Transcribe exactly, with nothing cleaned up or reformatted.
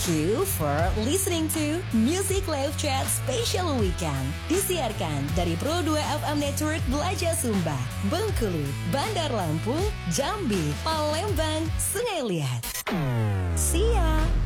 you for listening to Music Live Chat Special Weekend. Disiarkan dari Pro dua F M Network Belajar Sumba, Bengkulu, Bandar Lampung, Jambi, Palembang, Sungai Liat. See ya!